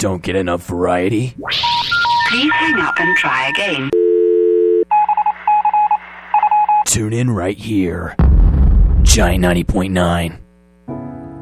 don't get enough variety? Please hang up and try again. Tune in right here. Giant 90.9.